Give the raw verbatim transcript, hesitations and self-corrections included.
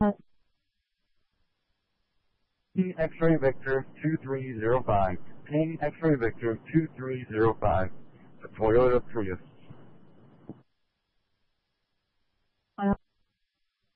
Ping X-Ray Victor two three zero five. Ping X-Ray Victor two three zero five. The Toyota Prius.